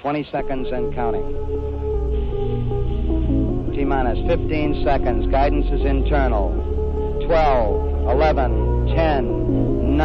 20 seconds and counting. T-minus 15 seconds. Guidance is internal. 12, 11, 10,